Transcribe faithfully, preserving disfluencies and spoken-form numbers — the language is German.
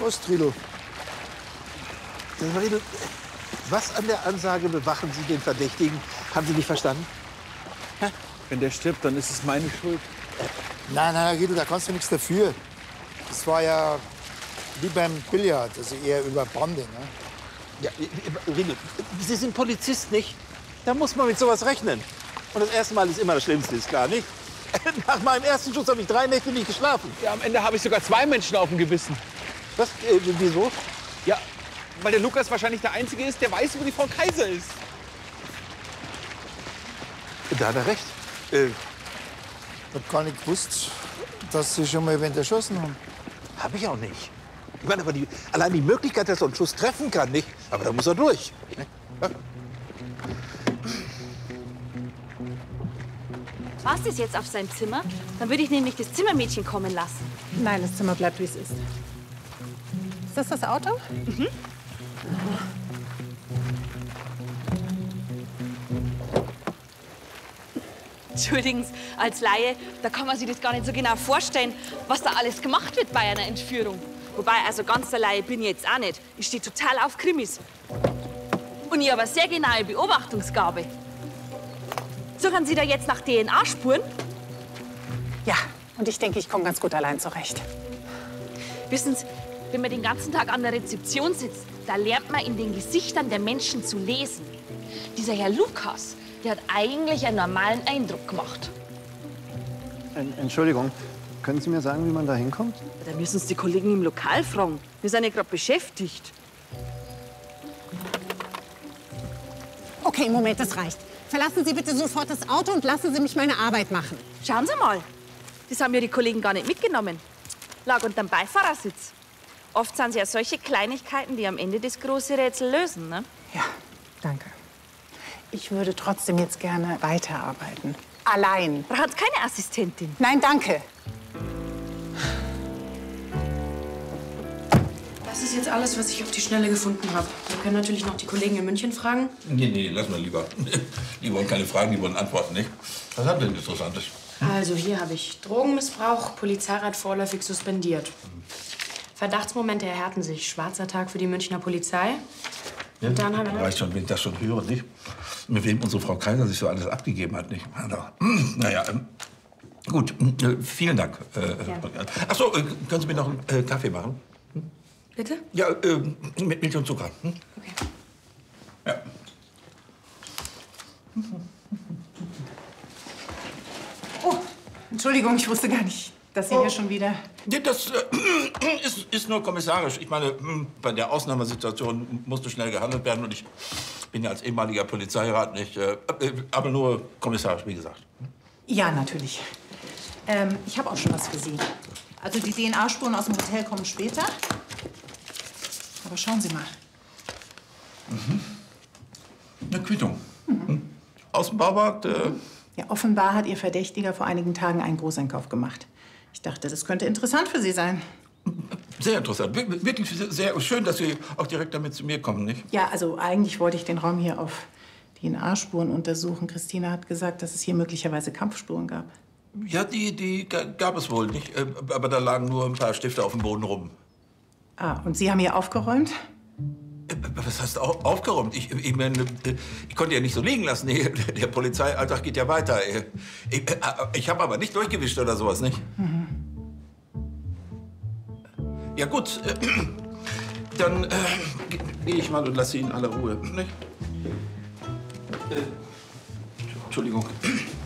Prost, Trilo. Was an der Ansage bewachen Sie den Verdächtigen? Haben Sie nicht verstanden? Hä? Wenn der stirbt, dann ist es meine Schuld. Nein, nein, Riedel, da kannst du nichts dafür. Das war ja wie beim Billard, also eher über Bande. Ne? Ja, Riedel, Sie sind Polizist, nicht? Da muss man mit sowas rechnen. Und das erste Mal ist immer das Schlimmste, ist klar, nicht? Nach meinem ersten Schuss habe ich drei Nächte nicht geschlafen. Ja, am Ende habe ich sogar zwei Menschen auf dem Gewissen. Was? Äh, wieso? Ja, weil der Lukas wahrscheinlich der Einzige ist, der weiß, wo die Frau Kaiser ist. Da hat er recht. Äh, Ich hab gar nicht gewusst, dass Sie schon mal wen erschossen haben. Hab ich auch nicht. Ich meine, aber die, allein die Möglichkeit, dass er einen Schuss treffen kann, nicht? Aber da muss er durch. Ne? Ja. Warst du jetzt auf sein Zimmer? Dann würde ich nämlich das Zimmermädchen kommen lassen. Nein, das Zimmer bleibt, wie es ist. Ist das das Auto? Mhm. Entschuldigen Sie, als Laie, da kann man sich das gar nicht so genau vorstellen, was da alles gemacht wird bei einer Entführung. Wobei, also ganz der Laie bin ich jetzt auch nicht. Ich stehe total auf Krimis. Und ich habe eine sehr genaue Beobachtungsgabe. Suchen Sie da jetzt nach D N A-Spuren? Ja, und ich denke, ich komme ganz gut allein zurecht. Wissen Sie, wenn man den ganzen Tag an der Rezeption sitzt, da lernt man in den Gesichtern der Menschen zu lesen. Dieser Herr Lukas, der hat eigentlich einen normalen Eindruck gemacht. Entschuldigung, können Sie mir sagen, wie man da hinkommt? Da müssen Sie die Kollegen im Lokal fragen. Wir sind ja gerade beschäftigt. Okay, Moment, das reicht. Verlassen Sie bitte sofort das Auto und lassen Sie mich meine Arbeit machen. Schauen Sie mal. Das haben ja die Kollegen gar nicht mitgenommen. Lag unterm Beifahrersitz. Oft sind es ja solche Kleinigkeiten, die am Ende das große Rätsel lösen, ne? Ja, danke. Ich würde trotzdem jetzt gerne weiterarbeiten. Allein. Braucht keine Assistentin. Nein, danke. Das ist jetzt alles, was ich auf die Schnelle gefunden habe. Wir können natürlich noch die Kollegen in München fragen. Nee, nee, lass mal lieber. Die wollen keine Fragen, die wollen Antworten, nicht? Was haben denn Interessantes? Also, hier habe ich Drogenmissbrauch, Polizeirat vorläufig suspendiert. Verdachtsmomente erhärten sich. Schwarzer Tag für die Münchner Polizei. Ja, Und dann haben wir... weißt schon, wenn ich das schon höre, nicht? Mit wem unsere Frau Kaiser sich so alles abgegeben hat, nicht? Naja, ähm, gut, äh, vielen Dank. Äh, Ja. Ach so, äh, können Sie mir noch einen äh, Kaffee machen? Bitte? Ja, äh, mit Milch und Zucker. Hm? Okay. Ja. Oh, Entschuldigung, ich wusste gar nicht, dass Sie Oh. hier schon wieder... Nee, das äh, ist, ist nur kommissarisch. Ich meine, hm, bei der Ausnahmesituation musste schnell gehandelt werden. Und ich bin ja als ehemaliger Polizeirat nicht, äh, aber nur kommissarisch, wie gesagt. Ja, natürlich. Ähm, ich habe auch schon was für Sie. Also die D N A-Spuren aus dem Hotel kommen später. Aber schauen Sie mal. Mhm. Eine Quittung. Mhm. Aus dem Baumarkt. Äh, Ja, offenbar hat Ihr Verdächtiger vor einigen Tagen einen Großeinkauf gemacht. Ich dachte, das könnte interessant für Sie sein. Sehr interessant. Wir- Wirklich sehr schön, dass Sie auch direkt damit zu mir kommen, nicht? Ja, also eigentlich wollte ich den Raum hier auf D N A-Spuren untersuchen. Christina hat gesagt, dass es hier möglicherweise Kampfspuren gab. Ja, die, die ga- gab es wohl nicht. Äh, Aber da lagen nur ein paar Stifte auf dem Boden rum. Ah, und Sie haben hier aufgeräumt? Äh, Was heißt au- aufgeräumt? Ich, ich, meine, äh, ich konnte ja nicht so liegen lassen. Nee, der Polizeialltag geht ja weiter. Äh, Ich, äh, ich habe aber nicht durchgewischt oder sowas, nicht? Mhm. Ja gut, äh, dann äh, gehe ich mal und lasse Sie in aller Ruhe. Nicht? Äh, Entschuldigung.